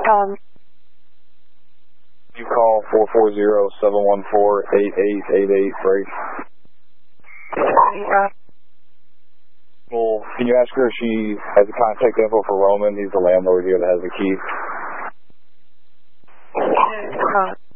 calling? You call 440-714-8888, break. Well, can you ask her if she has the contact info for Roman? He's the landlord here that has the key.